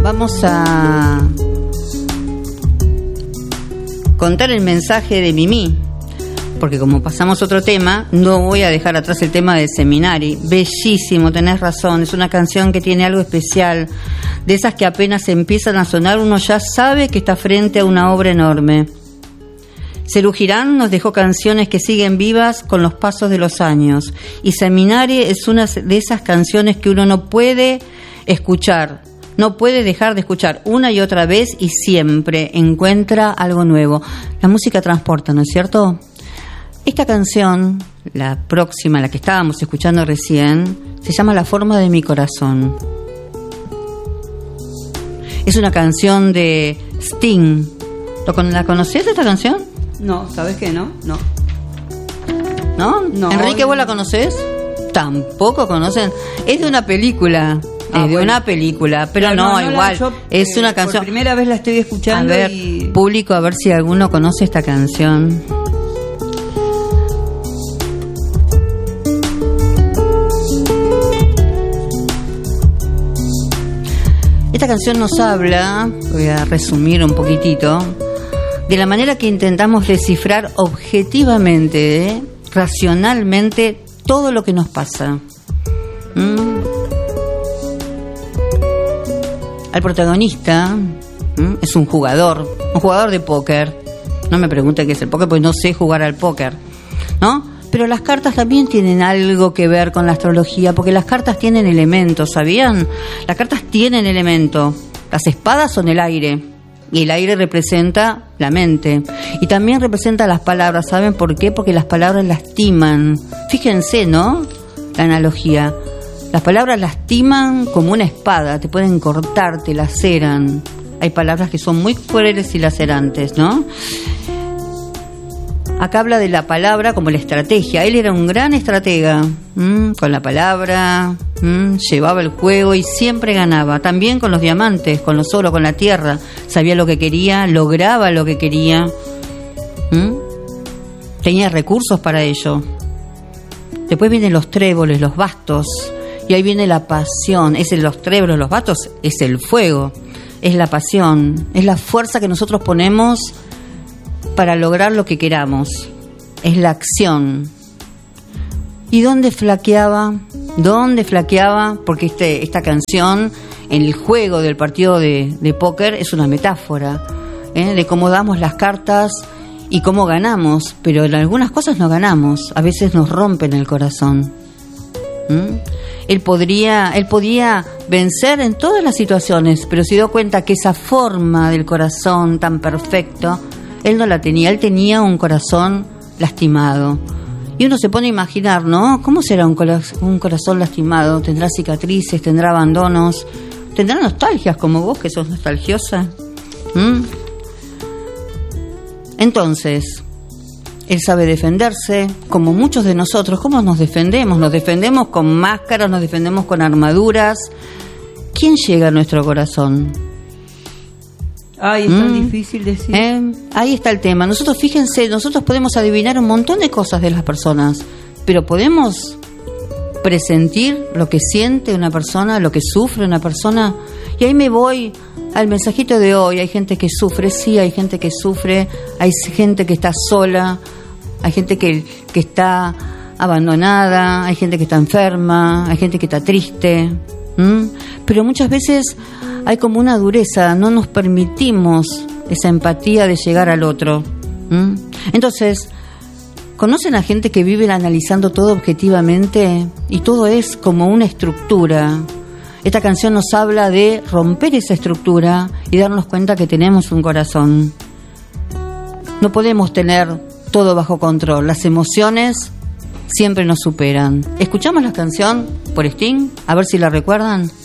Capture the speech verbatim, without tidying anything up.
Vamos a contar el mensaje de Mimí, porque como pasamos otro tema, no voy a dejar atrás el tema de Seminari. Bellísimo, tenés razón, es una canción que tiene algo especial, de esas que apenas empiezan a sonar uno ya sabe que está frente a una obra enorme. Serú Girán nos dejó canciones que siguen vivas con los pasos de los años, y Seminari es una de esas canciones que uno no puede escuchar, no puede dejar de escuchar una y otra vez, y siempre encuentra algo nuevo. La música transporta, ¿no es cierto? Esta canción, la próxima, la que estábamos escuchando recién, se llama La forma de mi corazón. Es una canción de Sting. ¿La conocés esta canción? No, ¿sabes qué? No, no. ¿No? No. Enrique, ¿vos la conocés? Tampoco conocen. Es de una película. Ah, es de bueno. una película, pero, pero no, no, no igual. La, yo, es una canción. Por primera vez la estoy escuchando. A ver, y... público, a ver si alguno conoce esta canción. Esta canción nos habla, voy a resumir un poquitito, de la manera que intentamos descifrar objetivamente, ¿eh? racionalmente, todo lo que nos pasa. ¿Mm? Al protagonista, ¿mm? es un jugador, un jugador de póker. No me pregunten qué es el póker, porque no sé jugar al póker, ¿no? Pero las cartas también tienen algo que ver con la astrología, porque las cartas tienen elementos, ¿sabían? Las cartas tienen elementos. Las espadas son el aire, y el aire representa la mente. Y también representa las palabras, ¿saben por qué? Porque las palabras lastiman. Fíjense, ¿no? La analogía. Las palabras lastiman como una espada, te pueden cortar, te laceran. Hay palabras que son muy crueles y lacerantes, ¿no? Acá habla de la palabra como la estrategia. Él era un gran estratega, ¿m? Con la palabra, ¿m? Llevaba el juego y siempre ganaba. También con los diamantes, con los oros, con la tierra. Sabía lo que quería, lograba lo que quería. ¿M? Tenía recursos para ello. Después vienen los tréboles, los bastos. Y ahí viene la pasión. Es el, los tréboles, los bastos, es el fuego. Es la pasión. Es la fuerza que nosotros ponemos para lograr lo que queramos. Es la acción. ¿Y dónde flaqueaba? ¿Dónde flaqueaba? Porque este, esta canción, en el juego del partido de, de póker, es una metáfora, ¿eh? de cómo damos las cartas y cómo ganamos, pero en algunas cosas no ganamos, a veces nos rompen el corazón. ¿Mm? Él podría, él podía vencer en todas las situaciones, pero se dio cuenta que esa forma del corazón tan perfecto él no la tenía. Él tenía un corazón lastimado. Y uno se pone a imaginar, ¿no? ¿Cómo será un, cora- un corazón lastimado? ¿Tendrá cicatrices? ¿Tendrá abandonos? ¿Tendrá nostalgias como vos, que sos nostalgiosa? ¿Mm? Entonces, él sabe defenderse, como muchos de nosotros. ¿Cómo nos defendemos? Nos defendemos con máscaras, nos defendemos con armaduras. ¿Quién llega a nuestro corazón? Ay, es mm. tan difícil decir. ¿Eh? Ahí está el tema. Nosotros, fíjense, nosotros podemos adivinar un montón de cosas de las personas, pero podemos presentir lo que siente una persona, lo que sufre una persona. Y ahí me voy al mensajito de hoy. Hay gente que sufre, sí, hay gente que sufre, hay gente que está sola, hay gente que, que está abandonada, hay gente que está enferma, hay gente que está triste. ¿Mm? Pero muchas veces hay como una dureza, no nos permitimos esa empatía de llegar al otro. ¿Mm? Entonces, ¿conocen a gente que vive analizando todo objetivamente? Y todo es como una estructura. Esta canción nos habla de romper esa estructura y darnos cuenta que tenemos un corazón. No podemos tener todo bajo control. Las emociones siempre nos superan. ¿Escuchamos la canción por Sting? A ver si la recuerdan.